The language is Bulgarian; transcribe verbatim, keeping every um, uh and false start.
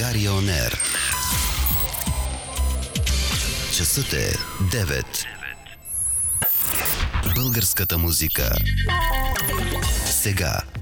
България Он Ер. Часът е девет. Българската музика. Сега.